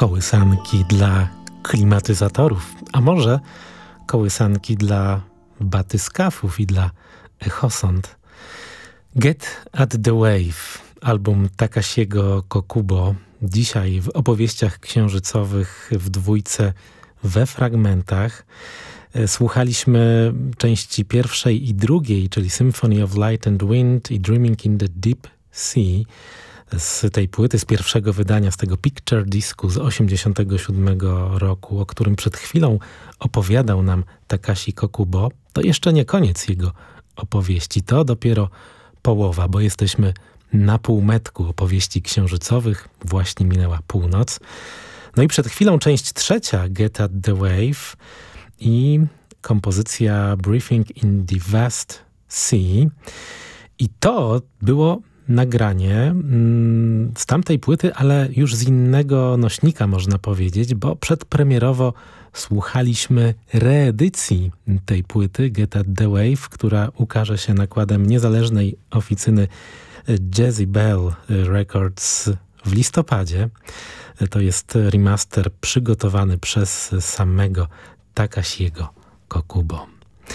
Kołysanki dla klimatyzatorów, a może kołysanki dla batyskafów i dla echosond. Get at the Wave, album Takashiego Kokubo. Dzisiaj w opowieściach księżycowych w dwójce we fragmentach. Słuchaliśmy części pierwszej i drugiej, czyli Symphony of Light and Wind i Dreaming in the Deep Sea, z tej płyty, z pierwszego wydania, z tego Picture Discu z 1987 roku, o którym przed chwilą opowiadał nam Takashi Kokubo. To jeszcze nie koniec jego opowieści, to dopiero połowa, bo jesteśmy na półmetku opowieści księżycowych, właśnie minęła północ. No i przed chwilą część trzecia, Get at the Wave i kompozycja Briefing in the Vast Sea. I to było nagranie z tamtej płyty, ale już z innego nośnika, można powiedzieć, bo przedpremierowo słuchaliśmy reedycji tej płyty Get at the Wave, która ukaże się nakładem niezależnej oficyny Jazzy Bell Records w listopadzie. To jest remaster przygotowany przez samego Takashiego Kokubo.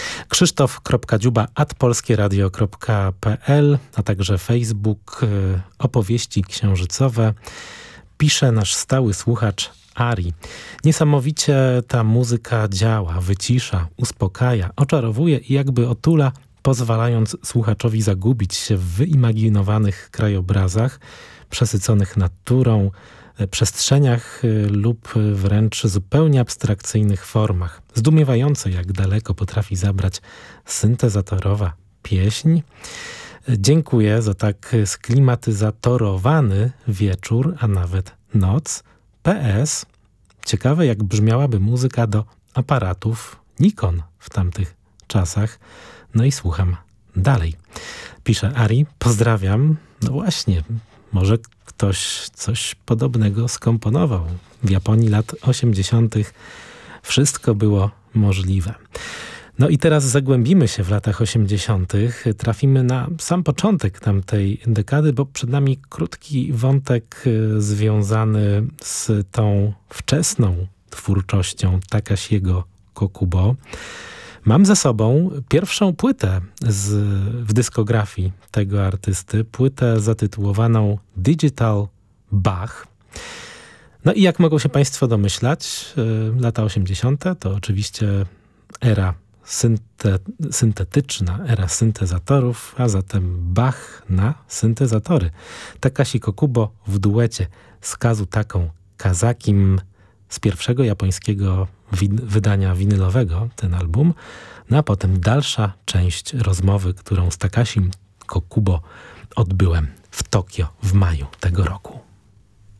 Krzysztof.dziuba@polskieradio.pl, a także Facebook, opowieści księżycowe. Pisze nasz stały słuchacz Ari. Niesamowicie ta muzyka działa, wycisza, uspokaja, oczarowuje i jakby otula, pozwalając słuchaczowi zagubić się w wyimaginowanych krajobrazach, przesyconych naturą, przestrzeniach lub wręcz zupełnie abstrakcyjnych formach. Zdumiewające, jak daleko potrafi zabrać syntezatorowa pieśń. Dziękuję za tak sklimatyzatorowany wieczór, a nawet noc. PS. Ciekawe, jak brzmiałaby muzyka do aparatów Nikon w tamtych czasach. No i słucham dalej. Pisze Ari, pozdrawiam. No właśnie, może ktoś coś podobnego skomponował. W Japonii lat 80. wszystko było możliwe. No i teraz zagłębimy się w latach 80. Trafimy na sam początek tamtej dekady, bo przed nami krótki wątek związany z tą wczesną twórczością Takashiego Kokubo. Mam ze sobą pierwszą płytę w dyskografii tego artysty, płytę zatytułowaną Digital Bach. No i jak mogą się Państwo domyślać, lata 80. to oczywiście era syntetyczna, era syntezatorów, a zatem Bach na syntezatory. Takashi Kokubo w duecie z Kazutaką Kazakim z pierwszego japońskiego wydania winylowego, ten album, no a potem dalsza część rozmowy, którą z Takashim Kokubo odbyłem w Tokio w maju tego roku.